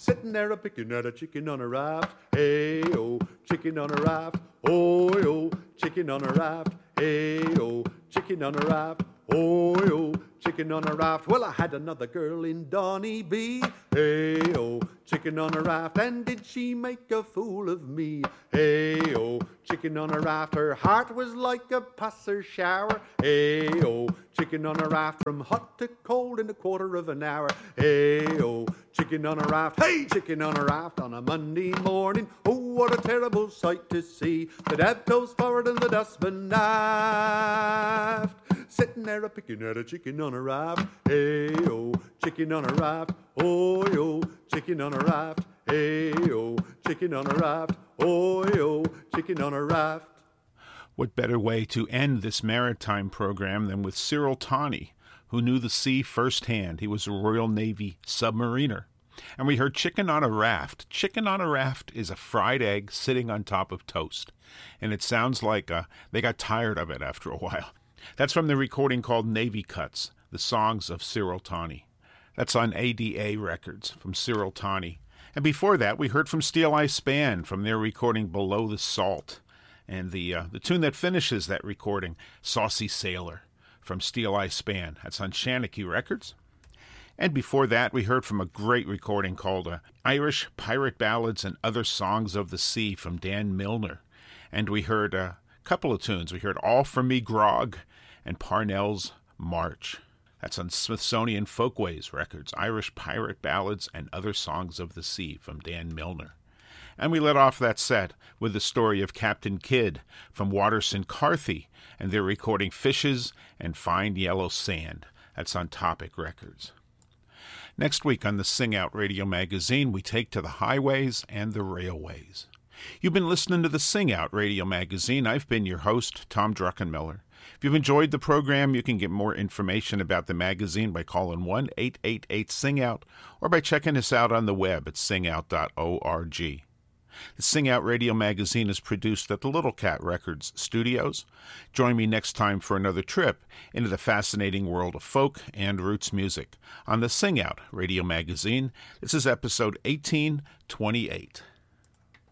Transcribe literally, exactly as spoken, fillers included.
sitting there a picking at a chicken on a raft. Hey-oh, chicken on a raft. Oh-yo, chicken on a raft. Hey-oh, chicken on a raft. Oh-yo, chicken on a raft. Well, I had another girl in Donny B. Hey-oh, chicken on a raft. And did she make a fool of me? Hey-oh, chicken on a raft. Her heart was like a passer shower. Hey-oh, chicken on a raft. From hot to cold in a quarter of an hour. Hey-oh, chicken on a raft. Hey, chicken on a raft on a Monday morning. Oh, what a terrible sight to see. The dab goes forward and the dustman aft. Sitting there a picking at a chicken on a raft. Hey-oh, chicken on a raft. Oh-yo, chicken on a raft. Hey-oh, chicken on a raft. Oh-yo, chicken on a raft. What better way to end this maritime program than with Cyril Tawney, who knew the sea firsthand. He was a Royal Navy submariner. And we heard Chicken on a Raft. Chicken on a raft is a fried egg sitting on top of toast. And it sounds like uh, they got tired of it after a while. That's from the recording called Navy Cuts, the songs of Cyril Tawney. That's on A D A Records from Cyril Tawney. And before that, we heard from Steel Eye Span from their recording Below the Salt. And the uh, the tune that finishes that recording, Saucy Sailor, from Steel Eye Span. That's on Shanachie Records. And before that, we heard from a great recording called uh, Irish Pirate Ballads and Other Songs of the Sea from Dan Milner. And we heard a couple of tunes. We heard All From Me Grog and Parnell's March. That's on Smithsonian Folkways Records, Irish Pirate Ballads and Other Songs of the Sea from Dan Milner. And we let off that set with the story of Captain Kidd from Watterson Carthy and their recording Fishes and Fine Yellow Sand. That's on Topic Records. Next week on the Sing Out Radio Magazine, we take to the highways and the railways. You've been listening to the Sing Out Radio Magazine. I've been your host, Tom Druckenmiller. If you've enjoyed the program, you can get more information about the magazine by calling one eight eight eight sing out or by checking us out on the web at sing out dot org. The Sing Out Radio Magazine is produced at the Little Cat Records studios. Join me next time for another trip into the fascinating world of folk and roots music on the Sing Out Radio Magazine. This is episode eighteen twenty-eight.